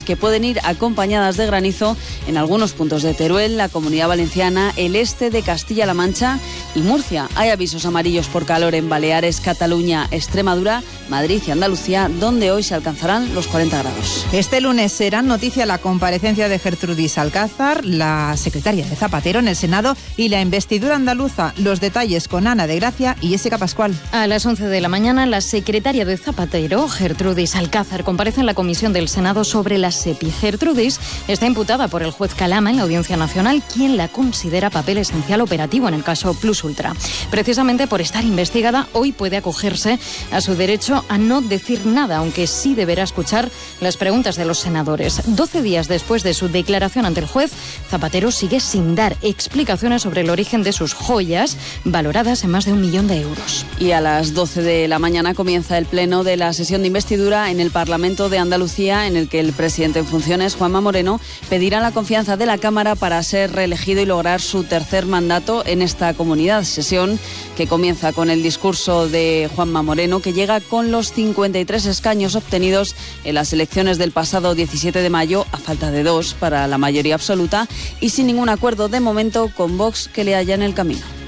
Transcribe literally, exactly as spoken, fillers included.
que pueden ir acompañadas de granizo en algunos puntos de Teruel, la Comunidad Valenciana, el este de Castilla-La Mancha y Murcia. Hay avisos amarillos por calor en Baleares, Cataluña, Extremadura, Madrid y Andalucía, donde hoy se alcanzarán los cuarenta grados. Este lunes será noticia la comparecencia de Gertrudis Alcázar, la secretaria de Zapatero en el Senado, y la investidura andaluza. Los detalles con Ana de Gracia y Jessica Pascual. A las once de la mañana, la secretaria de Zapatero, Gertrudis Alcázar, comparece en la comisión del Senado sobre la SEPI. Gertrudis está imputada por el juez Calama en la Audiencia Nacional, quien la considera papel esencial operativo en el caso Plus Ultra. Precisamente por estar investigada, hoy puede acogerse a su derecho a no decir nada, aunque sí deberá escuchar las preguntas de los senadores. Doce días después de su declaración ante el juez, Zapatero sigue sin dar explicaciones sobre el origen de sus joyas, valoradas en más de un millón de euros. Y a las doce de la mañana comienza el pleno de la sesión de investidura en el Parlamento de Andalucía, en el que el presidente en funciones, Juanma Moreno, pedirá la confianza de la Cámara para ser reelegido y lograr su tercer mandato en esta comunidad. Sesión que comienza con el discurso de Juanma Moreno, que llega con los cincuenta y tres escaños obtenidos en las elecciones del pasado diecisiete de mayo, a falta de dos para la mayoría absoluta y sin ningún acuerdo de momento con Vox que le haya en el camino.